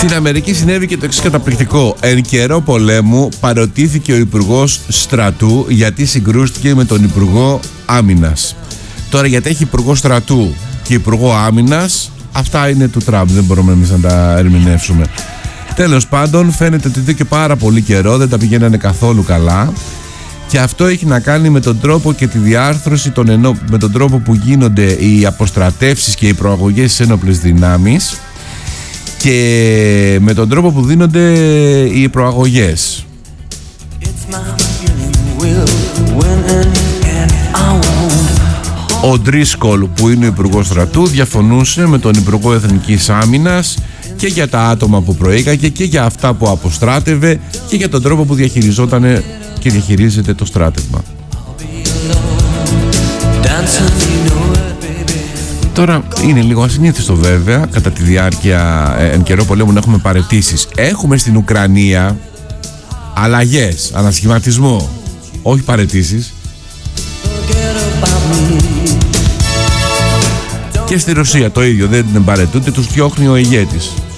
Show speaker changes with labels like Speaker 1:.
Speaker 1: Στην Αμερική συνέβη και το εξής καταπληκτικό. Εν καιρό πολέμου παροτήθηκε ο Υπουργός Στρατού γιατί συγκρούστηκε με τον Υπουργό Άμυνας. Τώρα, γιατί έχει Υπουργό Στρατού και Υπουργό Άμυνας, αυτά είναι του Τραμπ, δεν μπορούμε εμείς να τα ερμηνεύσουμε. Τέλος πάντων, φαίνεται ότι εδώ και πάρα πολύ καιρό δεν τα πηγαίνανε καθόλου καλά. Και αυτό έχει να κάνει με τον τρόπο και τη διάρθρωση με τον τρόπο που γίνονται οι αποστρατεύσεις και οι προαγωγές στις ένοπλες δυνάμεις και με τον τρόπο που δίνονται οι προαγωγές. Ο Ντρίσκολ, που είναι ο Υπουργός Στρατού, διαφωνούσε με τον Υπουργό Εθνικής Άμυνας και για τα άτομα που προήγαγε και για αυτά που αποστράτευε και για τον τρόπο που διαχειριζόταν και διαχειρίζεται το στράτευμα. Τώρα είναι λίγο ασυνήθιστο βέβαια κατά τη διάρκεια εν καιρό πολέμου να έχουμε παραιτήσεις. Έχουμε στην Ουκρανία αλλαγές, ανασχηματισμό, όχι παραιτήσεις. Και στη Ρωσία το ίδιο, δεν την παραιτούνται, τους διώχνει ο ηγέτης.